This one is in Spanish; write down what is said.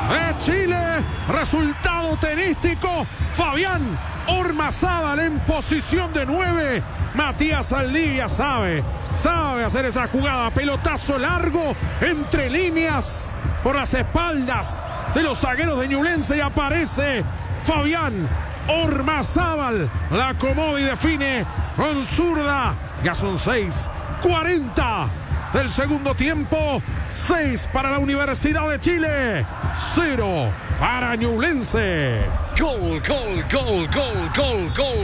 de Chile. Resultado tenístico. Fabián Ormazábal en posición de 9. Matías Saldivia sabe hacer esa jugada. Pelotazo largo entre líneas por las espaldas de los zagueros de Ñublense y aparece Fabián Ormazábal. La acomoda y define con zurda. Ya son 6:40 del segundo tiempo. 6 para la Universidad de Chile, 0 para Ñublense. Gol, gol, gol, gol, gol, gol.